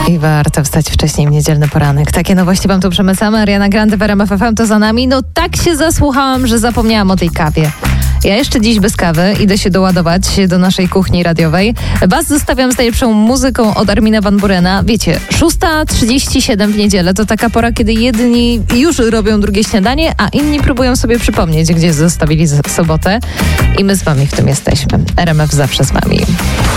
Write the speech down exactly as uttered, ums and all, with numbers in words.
I warto wstać wcześniej w niedzielny poranek. Takie nowości wam tu przemycamy. Ariana Grande w R M F F M to za nami. No tak się zasłuchałam, że zapomniałam o tej kawie. Ja jeszcze dziś bez kawy idę się doładować do naszej kuchni radiowej. Was zostawiam z najlepszą muzyką od Armina van Burena. Wiecie, szósta trzydzieści siedem w niedzielę to taka pora, kiedy jedni już robią drugie śniadanie, a inni próbują sobie przypomnieć, gdzie zostawili sobotę. I my z wami w tym jesteśmy. R M F zawsze z wami.